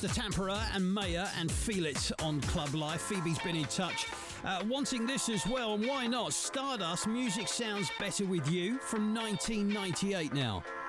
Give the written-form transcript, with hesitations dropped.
Mr. Tampera and Maya and Feel It on Club Life. Phoebe's been in touch, wanting this as well, and why not? Stardust, Music Sounds Better With You from 1998 now.